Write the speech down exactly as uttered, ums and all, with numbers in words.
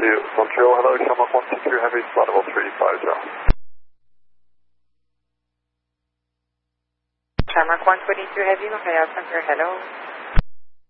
you. Montreal, hello, Shamrock one two two Heavy, flight level three five zero. Shamrock one twenty-two Heavy, Montreal Center, hello.